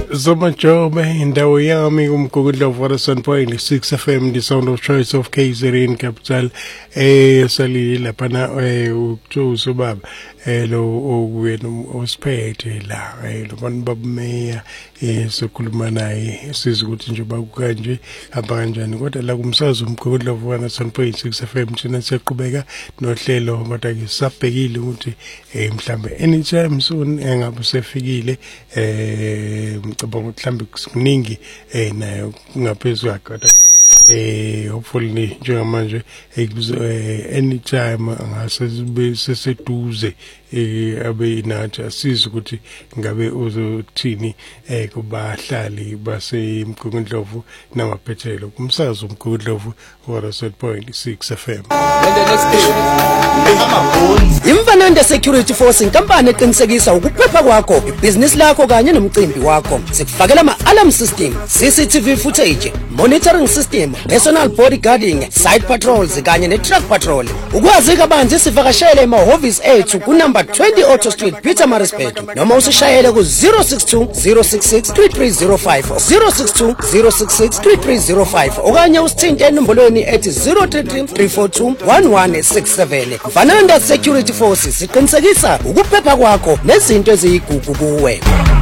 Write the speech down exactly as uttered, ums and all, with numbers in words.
Zoma Jobe indawo yami kumgugudla one point six F M, the sound of choice of K Z N capital. Eh sali lapha na eh uJozo baba eh lo okwena osiphethe la eh lo bantu babumeya eh sokhuluma naye siza ukuthi nje bakukanje hamba kanjani kodwa la kumsazo umgugudla one point six F M thina siyaqhubeka nohlelo kodwa ke sabhekile ukuthi eh mhlambe anytime soon engabe sefikile eh ngicabanga ukuthi mhlambe kuningi eh nayo kungaphezulu kodwa eh hopefully njengamanje anytime angase sibe seseduze eh abe nathi asiza ukuthi ngabe uzothini eh kubahlali basemgungundlovu namaphethelo kumsazo umgungundlovu one point six F M. Imfanende Security Force inkampani eqinisekisa ukuphepha kwakho, ibusiness lakho kanye nomcimbi wakho. Sikufakela ama-alarm system, C C T V footage, monitoring system, personal bodyguarding, site patrols kanye ne-truck patrol. Ukwazi kabanzi sivakashele emahhovisi ethu ku number twenty Auto Street, Pietermaritzburg, noma usishayele ku zero six two zero six six three three zero five zero six two zero six six three three zero five okanye usithinte enombolweni ethi zero three three three four two one one six seven. Fananda Security Forces siqinisekisa ukuphepha kwakho nezinto eziyigugu kuwe.